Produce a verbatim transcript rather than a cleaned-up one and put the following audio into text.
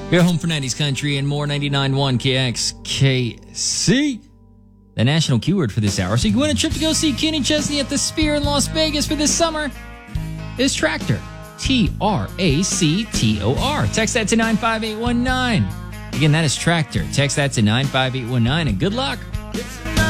Your home for nineties country and more. Ninety-nine point one K X K C. The national keyword for this hour, so you can win a trip to go see Kenny Chesney at the Sphere in Las Vegas for this summer, is tractor. T R A C T O R. Text that to nine five eight one nine. Again, that is tractor. Text that to nine five eight one nine, and good luck.